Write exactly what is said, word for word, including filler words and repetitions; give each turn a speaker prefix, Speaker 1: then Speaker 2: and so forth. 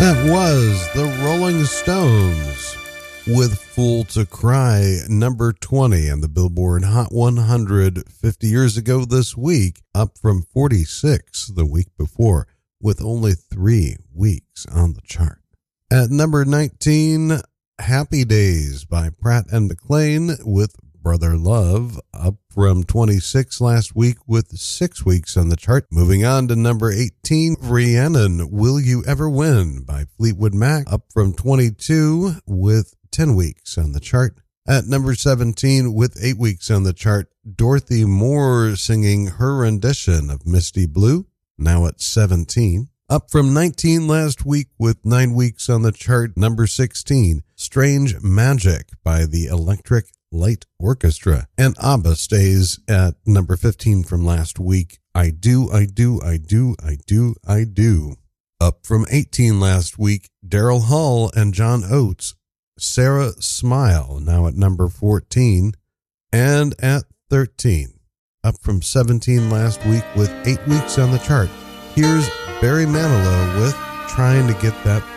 Speaker 1: That was the Rolling Stones with Fool to Cry, number twenty on the Billboard Hot one hundred fifty years ago this week, up from forty-six the week before, with only three weeks on the chart. At number nineteen, Happy Days by Pratt and McLean with Brother Love, up from twenty-six last week with six weeks on the chart. Moving on to number eighteen, Rhiannon, Will You Ever Win by Fleetwood Mac, up from twenty-two with ten weeks on the chart. At number seventeen, with eight weeks on the chart, Dorothy Moore singing her rendition of Misty Blue, now at seventeen. Up from nineteen last week with nine weeks on the chart, number sixteen, Strange Magic by the Electric Light Orchestra. And ABBA stays at number fifteen from last week, I Do, I Do, I Do, I Do, I Do. Up from eighteen last week, Daryl Hall and John Oates, Sarah Smile, now at number fourteen. And at thirteen, up from seventeen last week with eight weeks on the chart, here's Barry Manilow with Trying to Get That